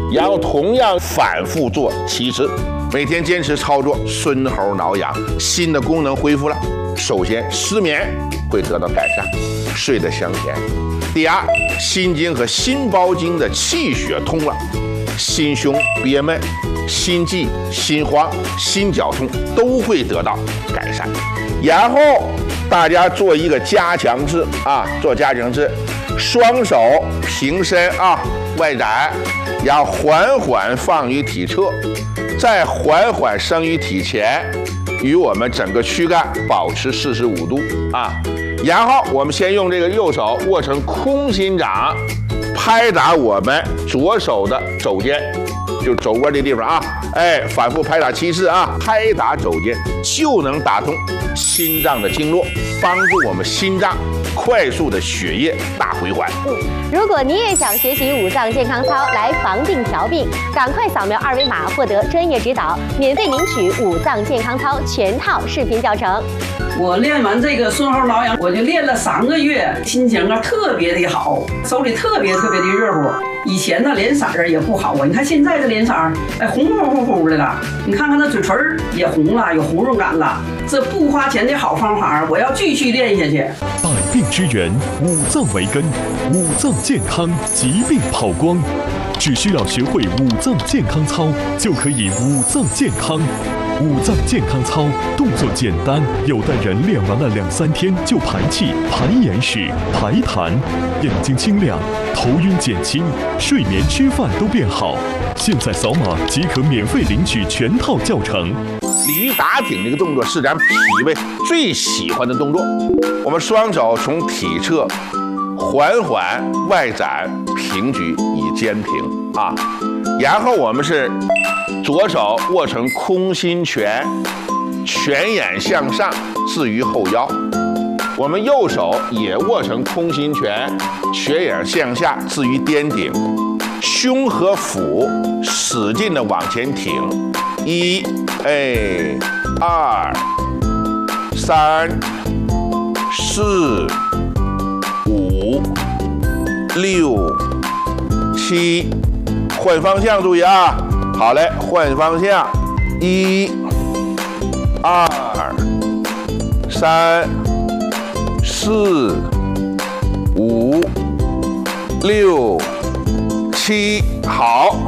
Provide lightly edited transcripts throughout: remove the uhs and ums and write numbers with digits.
然后同样反复做7次，每天坚持操作，孙猴挠痒，心的功能恢复了。首先，失眠会得到改善，睡得香甜。第二，心经和心包经的气血通了，心胸憋闷、心悸、心慌、心绞痛都会得到改善。然后大家做一个加强制啊，做加强制，双手平伸啊，外展，然后缓缓放于体侧，再缓缓升于体前，与我们整个躯干保持45度啊。然后我们先用这个右手握成空心掌，拍打我们左手的肘尖，就肘窝这地方啊，反复拍打7次啊，拍打肘尖就能打通心脏的经络，帮助我们心脏快速的血液大回环。 如果你也想学习五脏健康操来防病调病，赶快扫描2维码获得专业指导，免费领取五脏健康操全套视频教程。 我练完这个孙猴挠痒，我就练了3个月，心情啊特别的好，手里特别的热乎。以前呢脸色儿也不好啊，你看现在这脸色儿，红乎的了。你看看那嘴唇也红了，有红润感了。这不花钱的好方法，我要继续练下去。 百病之源，五脏为根，五脏健康，疾病跑光。只需要学会五脏健康操，就可以五脏健康。五脏健康操动作简单，有的人练完了2-3天就排气、排眼屎、排痰，眼睛清亮，头晕减轻，睡眠吃饭都变好。现在扫码即可免费领取全套教程。 鲤鱼打挺这个动作是咱脾胃最喜欢的动作。我们双手从体侧缓缓外展平举以肩平啊，然后我们是左手握成空心拳，拳眼向上置于后腰。我们右手也握成空心拳，拳眼向下置于颠顶，胸和腹使劲的往前挺。1、2、3、4、5、6、7，换方向注意啊！好嘞，换方向，1、2、3、4、5、6、7，好，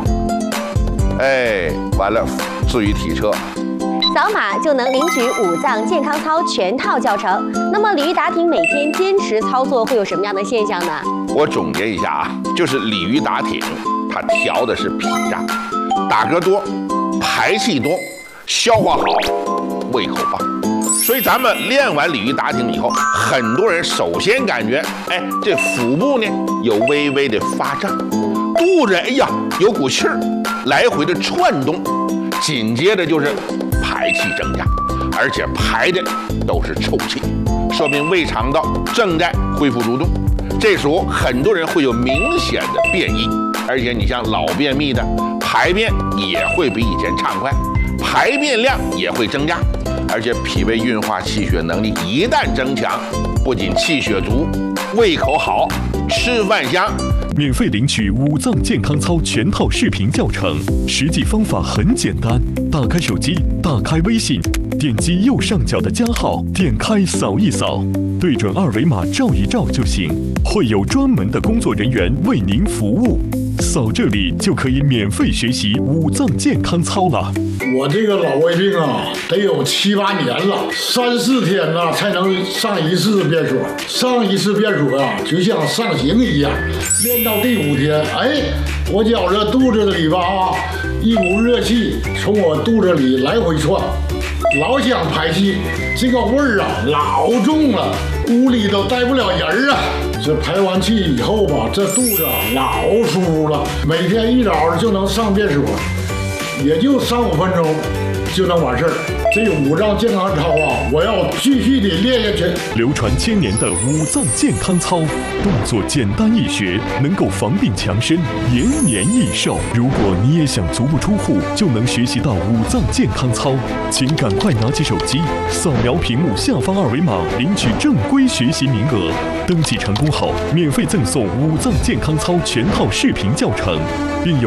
完了，置于体侧。 扫码就能领取五脏健康操全套教程。那么鲤鱼打挺每天坚持操作会有什么样的现象呢？ 我总结一下啊，就是鲤鱼打挺，它调的是脾脏，打嗝多，排气多，消化好，胃口棒。所以咱们练完鲤鱼打挺以后，很多人首先感觉，这腹部呢有微微的发胀，肚子有股气儿来回的窜动，紧接着就是排气增加，而且排的都是臭气，说明胃肠道正在恢复蠕动。这时候很多人会有明显的便意，而且你像老便秘的，排便也会比以前畅快，排便量也会增加，而且脾胃运化气血能力一旦增强，不仅气血足，胃口好，吃饭香。 免费领取五脏健康操全套视频教程，实际方法很简单，打开手机，打开微信，点击右上角的加号，点开扫一扫，对准2维码照一照就行，会有专门的工作人员为您服务。扫这里就可以免费学习五脏健康操了。 我这个老胃病啊，得有7、8年了，3、4天呐才能上一次便所。上一次便所啊，就像上刑一样。练到第5天，我觉着肚子里吧一股热气从我肚子里来回窜，老想排气，这个味儿啊老重了，屋里都待不了人啊。这排完气以后吧，这肚子老舒服了，每天一早就能上便所。也就3、5分钟就能完事儿。这个五脏健康操啊，我要继续的练下去。 流传1000年的五脏健康操，动作简单易学，能够防病强身，延年益寿。如果你也想足不出户就能学习到五脏健康操，请赶快拿起手机，扫描屏幕下方2维码，领取正规学习名额。登记成功后，免费赠送五脏健康操全套视频教程，并有